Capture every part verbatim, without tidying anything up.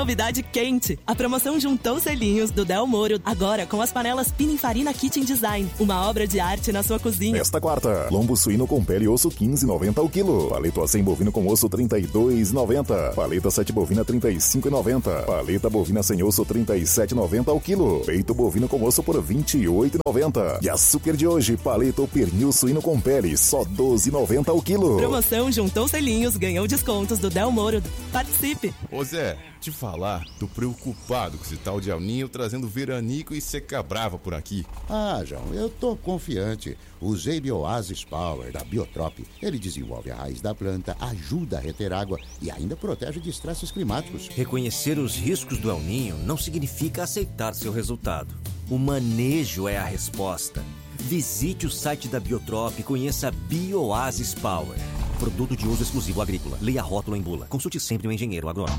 novidade quente. A promoção juntou selinhos do Del Moro, agora com as panelas Pininfarina Kitchen Design. Uma obra de arte na sua cozinha. Esta quarta, lombo suíno com pele e osso quinze e noventa o quilo. Paleta A cem bovino com osso trinta e dois e noventa. Paleta sete bovina trinta e cinco e noventa. Paleta bovina sem osso trinta e sete e noventa o quilo. Peito bovino com osso por vinte e oito e noventa. E a super de hoje, paleta ou pernil suíno com pele, só doze e noventa o quilo. Promoção juntou selinhos, ganhou descontos do Del Moro. Participe. Ô Zé, te falar, tô preocupado com esse tal de El Ninho trazendo veranico e seca brava por aqui. Ah, João, eu tô confiante. Usei Bioasis Power da Biotrop. Ele desenvolve a raiz da planta, ajuda a reter água e ainda protege de estresses climáticos. Reconhecer os riscos do El Ninho não significa aceitar seu resultado. O manejo é a resposta. Visite o site da Biotrop e conheça Bioasis Power. Produto de uso exclusivo agrícola. Leia rótulo em bula. Consulte sempre um engenheiro agrônomo.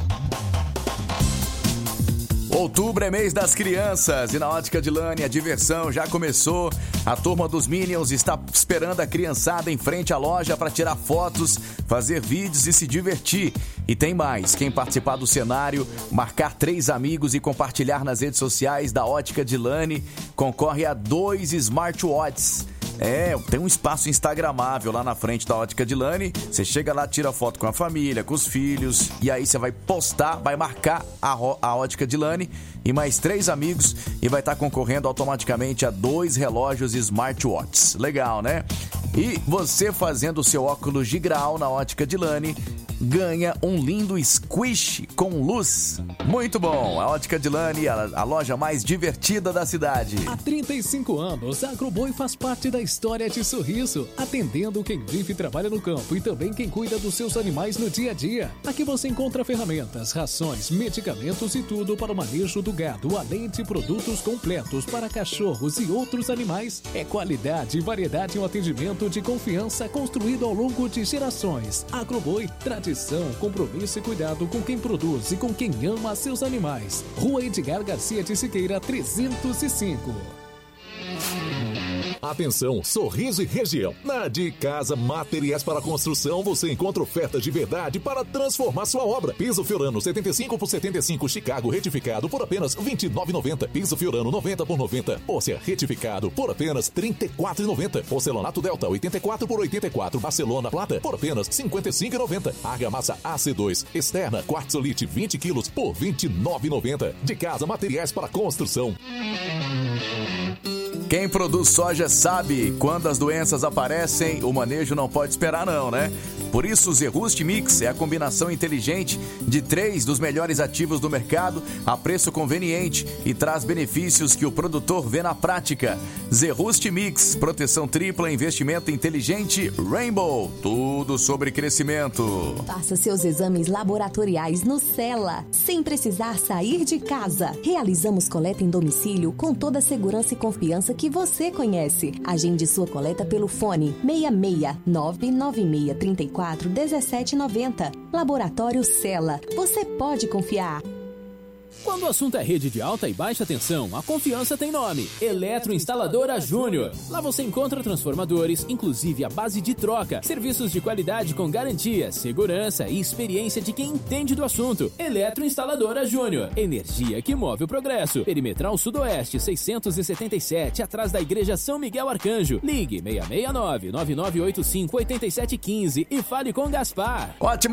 Outubro é mês das crianças e na Ótica Dilane a diversão já começou. A turma dos Minions está esperando a criançada em frente à loja para tirar fotos, fazer vídeos e se divertir. E tem mais, quem participar do cenário, marcar três amigos e compartilhar nas redes sociais da Ótica Dilane, concorre a dois smartwatches. É, tem um espaço instagramável lá na frente da Ótica Dilane. Você chega lá, tira foto com a família, com os filhos, e aí você vai postar, vai marcar a, a Ótica Dilane e mais três amigos e vai estar concorrendo automaticamente a dois relógios smartwatches. Legal, né? E você fazendo o seu óculos de grau na Ótica Dilane ganha um lindo squish com luz. Muito bom! A Ótica Dilane, a, a loja mais divertida da cidade. Há trinta e cinco anos, a Agroboi faz parte da história de Sorriso, atendendo quem vive e trabalha no campo e também quem cuida dos seus animais no dia a dia. Aqui você encontra ferramentas, rações, medicamentos e tudo para o manejo do gado, além de produtos completos para cachorros e outros animais. É qualidade e variedade em um atendimento de confiança construído ao longo de gerações. Agroboi, tradição, compromisso e cuidado com quem produz e com quem ama seus animais. Rua Edgar Garcia de Siqueira, trezentos e cinco. Atenção, Sorriso e região. Na De Casa Materiais para Construção você encontra ofertas de verdade para transformar sua obra. Piso Fiorano setenta e cinco por setenta e cinco Chicago retificado por apenas vinte e nove reais e noventa centavos. Piso Fiorano noventa por noventa. Óssea retificado por apenas trinta e quatro reais e noventa centavos. Porcelanato Delta oitenta e quatro por oitenta e quatro. Barcelona Plata por apenas cinquenta e cinco reais e noventa centavos. Argamassa A C dois externa Quartzolite vinte quilos por vinte e nove reais e noventa centavos. De Casa Materiais para Construção. Quem produz soja sabe, quando as doenças aparecem, o manejo não pode esperar não, né? Por isso o Zerust Mix é a combinação inteligente de três dos melhores ativos do mercado a preço conveniente e traz benefícios que o produtor vê na prática. Zerust Mix, proteção tripla, investimento inteligente, Rainbow, tudo sobre crescimento. Faça seus exames laboratoriais no Cela, sem precisar sair de casa. Realizamos coleta em domicílio com toda a segurança e confiança que você conhece. Agende sua coleta pelo fone seis seis nove nove seis três quatro um sete nove zero. Laboratório Cela. Você pode confiar. Quando o assunto é rede de alta e baixa tensão, a confiança tem nome: Eletroinstaladora Júnior. Lá você encontra transformadores, inclusive a base de troca, serviços de qualidade com garantia, segurança e experiência de quem entende do assunto. Eletroinstaladora Júnior. Energia que move o progresso. Perimetral Sudoeste seiscentos e setenta e sete, atrás da Igreja São Miguel Arcanjo. Ligue seis seis nove nove nove oito cinco oito sete um cinco e fale com Gaspar. Ótima